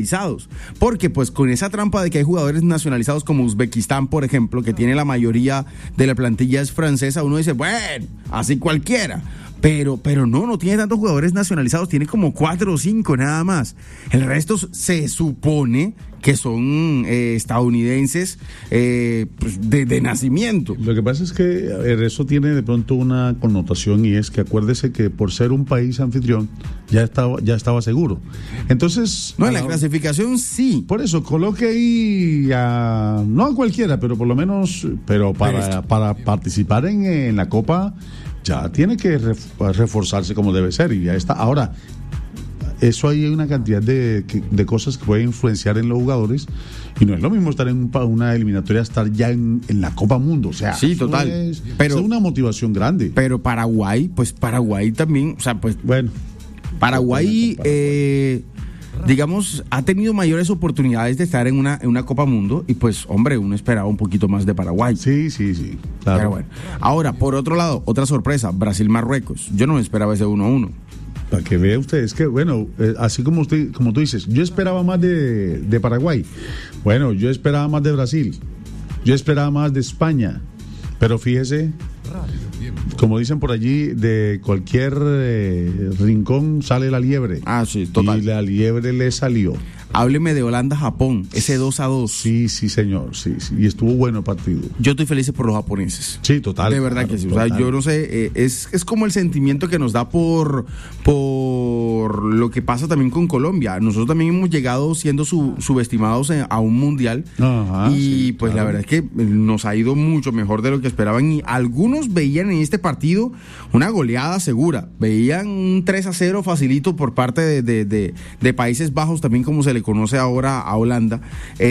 porque pues con esa trampa de que hay jugadores nacionalizados como Uzbekistán, por ejemplo, que tiene la mayoría de la plantilla es francesa, uno dice, bueno, así cualquiera. Pero no tiene tantos jugadores nacionalizados, tiene como 4 o 5 nada más. El resto se supone que son estadounidenses pues de nacimiento. Lo que pasa es que eso tiene de pronto una connotación, y es que acuérdese que por ser un país anfitrión ya estaba seguro. Entonces, no, en la clasificación sí. Por eso coloque ahí no a cualquiera, pero por lo menos para participar en la Copa ya tiene que reforzarse como debe ser, y ya está. Ahora, eso hay una cantidad de cosas que pueden influenciar en los jugadores, y no es lo mismo estar en una eliminatoria, estar ya en la Copa Mundo. O sea, sí, total. Pero es una motivación grande. Pero Paraguay también, o sea, pues bueno, Paraguay digamos, ha tenido mayores oportunidades de estar en una Copa Mundo, y pues, hombre, uno esperaba un poquito más de Paraguay. Sí, claro. Pero bueno, ahora, por otro lado, otra sorpresa, Brasil-Marruecos. Yo no me esperaba ese 1-1. Para que vea usted, es que, bueno, así como tú dices, yo esperaba más de Paraguay. Bueno, yo esperaba más de Brasil. Yo esperaba más de España. Pero fíjese, como dicen por allí, de cualquier rincón sale la liebre. Ah, sí, total. Y la liebre le salió. Hábleme de Holanda-Japón, ese 2-2. Sí, señor, sí. Y estuvo bueno el partido. Yo estoy feliz por los japoneses. Sí, total. De verdad, claro, que sí. Total. O sea, yo no sé, es como el sentimiento que nos da por lo que pasa también con Colombia. Nosotros también hemos llegado siendo subestimados a un mundial. Ajá, y sí, pues claro. La verdad es que nos ha ido mucho mejor de lo que esperaban. Y algunos veían en este partido una goleada segura. Veían un 3-0 facilito por parte de Países Bajos, también como se le conoce ahora a Holanda,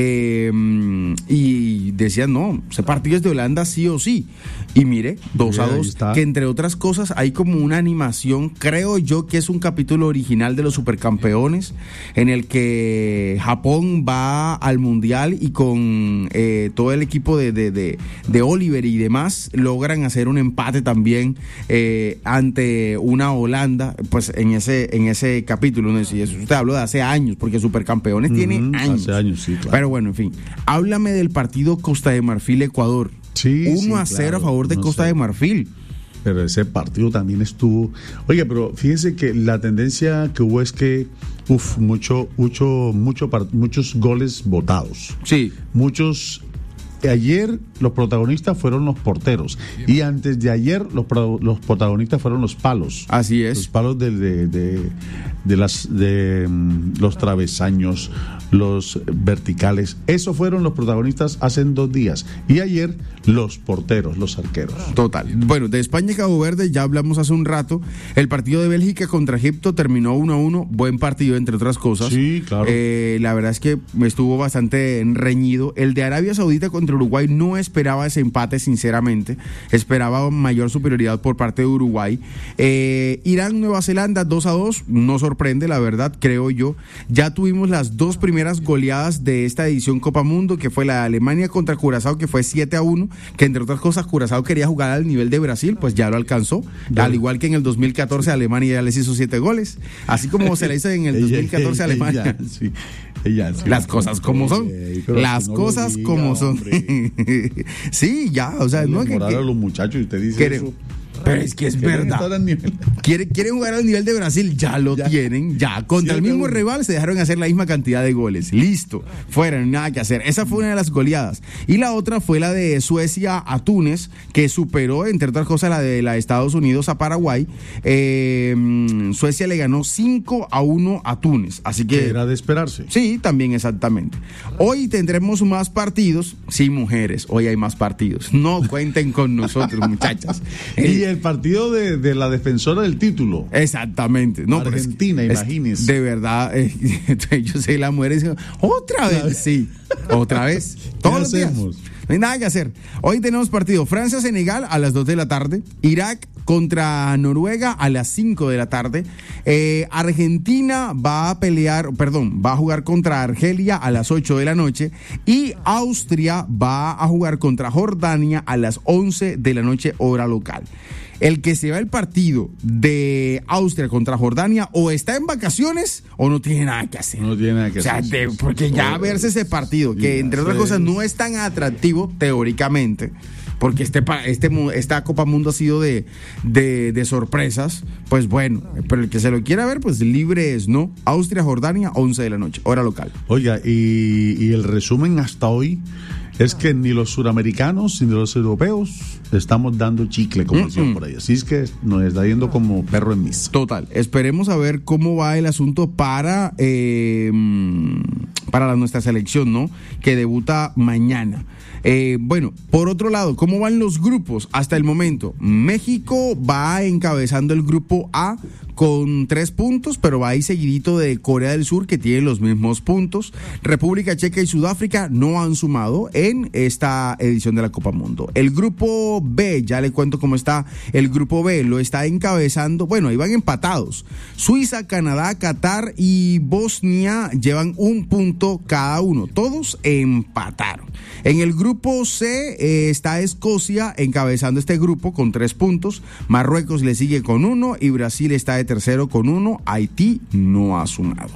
y decían, no, ese partido es de Holanda sí o sí, y mire, 2-2, que entre otras cosas hay como una animación, creo yo que es un capítulo original de los Supercampeones, en el que Japón va al Mundial y con todo el equipo de Oliver y demás logran hacer un empate también ante una Holanda, pues en ese capítulo, ¿no? Si eso usted habló de hace años, porque Supercampeones tiene años. Hace años, sí, claro. Pero bueno, en fin, háblame del partido Costa de Marfil-Ecuador. Sí, 1-0 claro, a favor de Costa de Marfil. Pero ese partido también estuvo... Oye, pero fíjese que la tendencia que hubo es que muchos goles botados. Sí. Ayer los protagonistas fueron los porteros, y antes de ayer los protagonistas fueron los palos. Así es. Los palos de los travesaños, los verticales. Esos fueron los protagonistas hace 2 días. Y ayer los porteros, los arqueros. Total. Bueno, de España y Cabo Verde ya hablamos hace un rato. El partido de Bélgica contra Egipto terminó 1-1. Buen partido, entre otras cosas. Sí, claro. La verdad es que estuvo bastante reñido. El de Arabia Saudita contra Uruguay no esperaba ese empate, sinceramente. Esperaba mayor superioridad por parte de Uruguay. Irán, Nueva Zelanda, 2-2. No sorprende, la verdad, creo yo. Ya tuvimos las 2 primeras goleadas de esta edición Copa Mundo, que fue la de Alemania contra Curazao, que fue 7-1, que entre otras cosas Curazao quería jugar al nivel de Brasil, pues ya lo alcanzó. Al igual que en el 2014 Alemania ya les hizo 7 goles. Así como se le hizo en el 2014 a Alemania. Sí. Las cosas como son. Las cosas como son. Sí, ya, o sea, no es que a los muchachos y usted dice eso. Pero es que es verdad. Quieren jugar al nivel de Brasil, ya lo tienen, ya. Contra el mismo rival se dejaron hacer la misma cantidad de goles. Listo, fuera, nada que hacer. Esa fue una de las goleadas. Y la otra fue la de Suecia a Túnez, que superó, entre otras cosas, la de Estados Unidos a Paraguay. Suecia le ganó 5-1 a Túnez. Así que era de esperarse. Sí, también, exactamente. Hoy tendremos más partidos. Sí, mujeres, hoy hay más partidos. No cuenten con nosotros, muchachas. Y el partido de la defensora del título. Exactamente. No, Argentina, imagínese. De verdad, yo sé, la mujer dice, otra vez, sí, otra vez, todos los días. No hay nada que hacer. Hoy tenemos partido Francia-Senegal a las 2 de la tarde, Irak contra Noruega a las 5 de la tarde, Argentina va a jugar contra Argelia a las 8 de la noche, y Austria va a jugar contra Jordania a las 11 de la noche hora local. el que se va el partido de Austria contra Jordania o está en vacaciones o no tiene nada que hacer. No tiene nada que hacer. Porque ya verse ese partido, que entre otras cosas no es tan atractivo teóricamente, porque esta Copa Mundo ha sido de sorpresas, pues bueno, pero el que se lo quiera ver, pues libre es, ¿no? Austria, Jordania, 11 de la noche, hora local. Oiga, y el resumen hasta hoy es que ni los suramericanos ni los europeos estamos dando chicle, como decían por ahí. Así es que nos está yendo como perro en misa. Total. Esperemos a ver cómo va el asunto para nuestra selección, ¿no? Que debuta mañana. Bueno, por otro lado, ¿cómo van los grupos hasta el momento? México va encabezando el grupo A con 3 puntos, pero va ahí seguidito de Corea del Sur, que tiene los mismos puntos. República Checa y Sudáfrica no han sumado en esta edición de la Copa Mundo. El grupo B, ya le cuento cómo está el grupo B, lo está encabezando, bueno, ahí van empatados. Suiza, Canadá, Qatar y Bosnia llevan 1 punto cada uno, todos empataron. En el grupo C está Escocia encabezando este grupo con 3 puntos, Marruecos le sigue con 1 y Brasil está de tercero con 1, Haití no ha sumado.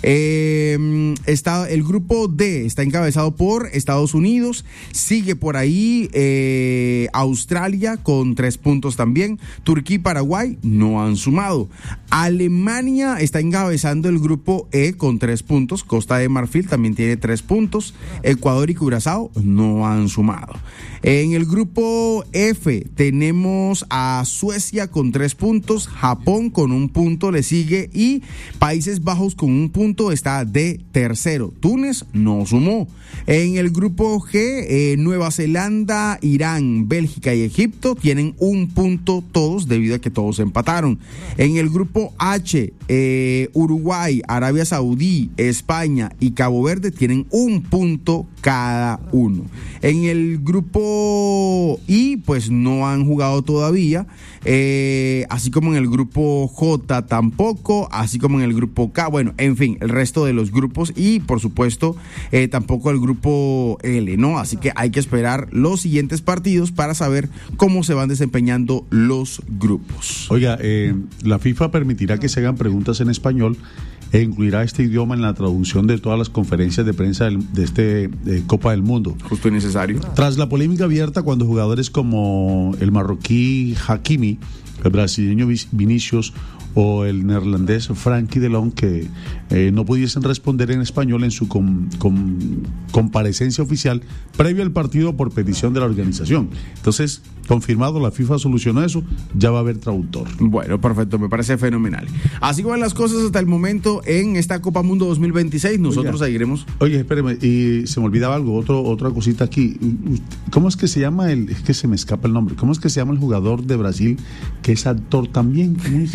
El grupo D está encabezado por Estados Unidos, sigue por ahí Australia con 3 puntos también, Turquía y Paraguay no han sumado. Alemania está encabezando el grupo E con 3 puntos, Costa de Marfil también tiene 3 puntos, Ecuador y Curazao no han sumado. En el grupo F tenemos a Suecia con 3 puntos, Japón con 1 punto le sigue y Países Bajos con 1 punto está de tercero. Túnez no sumó. En el grupo G, Nueva Zelanda, Irán, Bélgica y Egipto tienen 1 punto todos debido a que todos empataron. En el grupo H, Uruguay, Arabia Saudí, España y Cabo Verde tienen 1 punto cada uno. En el grupo I, pues no han jugado todavía, así como en el grupo J tampoco, así como en el grupo K, bueno, en fin, el resto de los grupos y por supuesto tampoco el grupo L, ¿no? Así que hay que esperar los siguientes partidos para saber cómo se van desempeñando los grupos. Oiga, la FIFA permitirá que se hagan preguntas en español e incluirá este idioma en la traducción de todas las conferencias de prensa de Copa del Mundo. Justo y necesario. Tras la polémica abierta cuando jugadores como el marroquí Hakimi, el brasileño Vinicius o el neerlandés Frankie de Jong, que no pudiesen responder en español en su comparecencia oficial previo al partido por petición de la organización. Entonces, confirmado, la FIFA solucionó eso, ya va a haber traductor. Bueno, perfecto, me parece fenomenal. Así van las cosas hasta el momento en esta Copa Mundo 2026, nosotros seguiremos. Oye, espéreme, y se me olvidaba algo, otra cosita aquí. ¿Cómo es que se llama es que se me escapa el nombre, ¿cómo es que se llama el jugador de Brasil que es actor también? ¿Cómo es?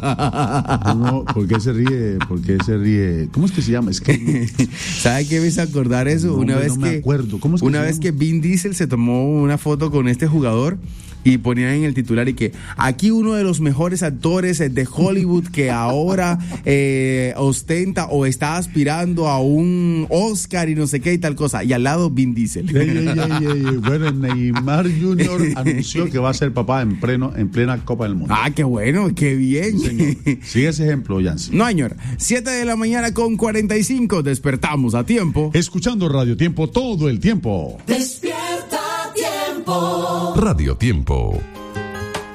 No, ¿por qué se ríe? ¿Cómo es que se llama? Es que ¿sabe qué me hizo acordar eso? No me acuerdo. ¿Cómo es que una vez que Vin Diesel se tomó una foto con este jugador y ponían en el titular y que aquí uno de los mejores actores de Hollywood que ahora ostenta o está aspirando a un Oscar y no sé qué y tal cosa, y al lado Vin Diesel. Bueno, Neymar Jr. anunció que va a ser papá en plena Copa del Mundo. Ah, qué bueno, qué bien. Sí, sigue ese ejemplo, Yancy. No, señor. 7:45 despertamos a tiempo. Escuchando Radio Tiempo todo el tiempo. Despierta Tiempo. Radio Tiempo.